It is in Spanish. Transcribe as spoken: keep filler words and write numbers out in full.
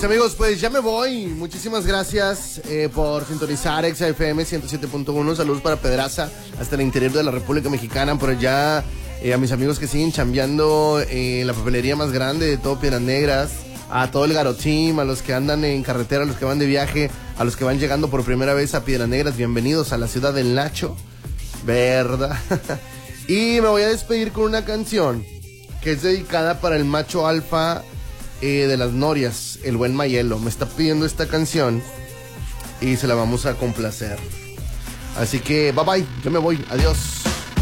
mis amigos, pues ya me voy. Muchísimas gracias eh, por sintonizar Exa F M ciento siete punto uno. Saludos para Pedraza, hasta el interior de la República Mexicana. Por allá, eh, a mis amigos que siguen chambeando en eh, la papelería más grande de todo Piedras Negras. A todo el Garo Team, a los que andan en carretera, a los que van de viaje, a los que van llegando por primera vez a Piedras Negras. Bienvenidos a la ciudad del Nacho, ¿verdad? Y me voy a despedir con una canción que es dedicada para el macho alfa eh, de las norias, el buen Mayelo. Me está pidiendo esta canción y se la vamos a complacer. Así que bye bye, yo me voy, adiós.